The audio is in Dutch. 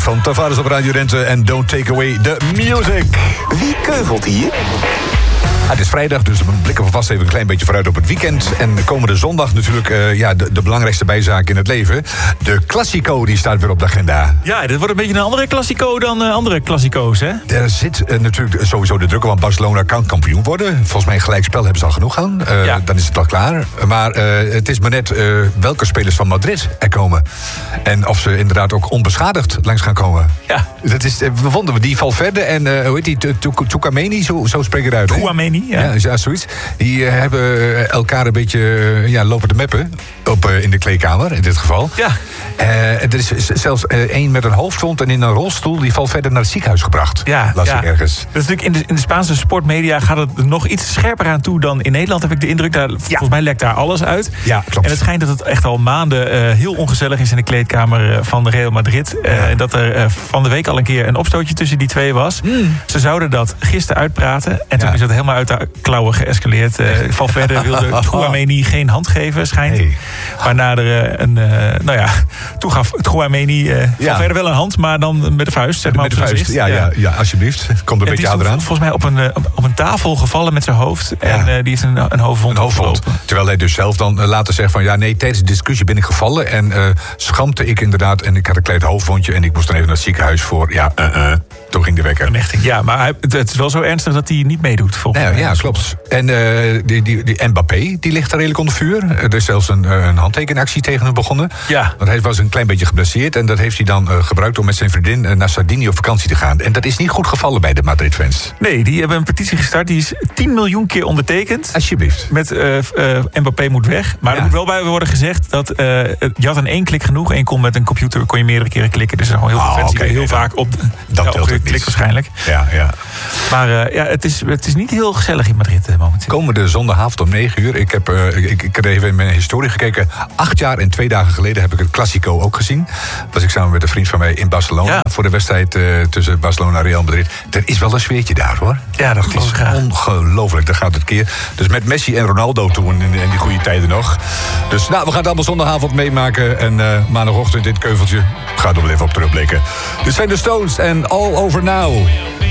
van Tavares op Radio Rente en Don't Take Away the Music. Wie keuvelt hier? Het is vrijdag, dus we blikken vast even een klein beetje vooruit op het weekend. En komende zondag natuurlijk de belangrijkste bijzaak in het leven. De Classico, die staat weer op de agenda. Ja, dit wordt een beetje een andere Classico dan andere Classico's, hè? Er zit natuurlijk sowieso de druk op, want Barcelona kan kampioen worden. Volgens mij een gelijkspel hebben ze al genoeg aan. Dan is het al klaar. Maar het is maar net welke spelers van Madrid er komen. En of ze inderdaad ook onbeschadigd langs gaan komen. Ja. Dat is, we vonden die Valverde en hoe heet die, Tchouaméni, zo spreek het uit. Tchouaméni, ja, zoiets. Die hebben elkaar een beetje lopen te meppen. In de kleedkamer, in dit geval. Ja. Er is zelfs één met een hoofdwond en in een rolstoel. Die valt verder naar het ziekenhuis gebracht. Ja, las ik ergens. Dat is natuurlijk in de Spaanse sportmedia gaat het er nog iets scherper aan toe dan in Nederland, heb ik de indruk. Volgens mij lekt daar alles uit. Ja, klopt. En het schijnt dat het echt al maanden heel ongezellig is in de kleedkamer van Real Madrid. Dat er van de week al een keer een opstootje tussen die twee was. Ze zouden dat gisteren uitpraten. En toen is dat helemaal uit de klauwen geëscaleerd. Valverde wilde Tchouaméni geen hand geven, schijnt. Hey. Waarna er toen gaf Tchouaméni Valverde wel een hand, maar dan met de vuist, zeg maar. Met de vuist, ja, alsjeblieft. Komt een beetje aan. Volgens mij op een tafel gevallen met zijn hoofd. En die heeft een hoofdwond. Terwijl hij dus zelf dan later zegt van tijdens de discussie ben ik gevallen en schampte ik inderdaad en ik had een klein hoofdwondje en ik moest dan even naar het ziekenhuis voor. Toen ging de wekker. Ja, maar het is wel zo ernstig dat hij niet meedoet, volgens mij. Ja, klopt. En die Mbappé, die ligt daar redelijk onder vuur. Er is zelfs een handtekenactie tegen hem begonnen. Ja. Want hij was een klein beetje geblesseerd en dat heeft hij dan gebruikt om met zijn vriendin naar Sardinië op vakantie te gaan. En dat is niet goed gevallen bij de Madrid-fans. Nee, die hebben een petitie gestart. Die is 10 miljoen keer ondertekend. Alsjeblieft. Met Mbappé moet weg. Maar er moet wel bij worden gezegd dat je had in 1 klik genoeg. En je kon met een computer kon je meerdere keren klikken. Dus er zijn gewoon heel veel fans die heel vaak op de klik waarschijnlijk. Ja. Maar het is niet heel gezellig in Madrid momenteel. Komende zondagavond om 9:00. Ik heb even in mijn historie gekeken. 8 jaar en 2 dagen geleden heb ik het Classico ook gezien. Was ik samen met een vriend van mij in Barcelona. Voor de wedstrijd tussen Barcelona en Real Madrid. Er is wel een sfeertje daar, hoor. Ja, dat geloof ik graag. Ongelooflijk, daar gaat het keer. Dus met Messi en Ronaldo toen in die goede tijden nog. Dus we gaan het allemaal zondagavond meemaken. En maandagochtend dit keuveltje gaat er wel even op terugblikken. Dit zijn de Stones en All Over Now.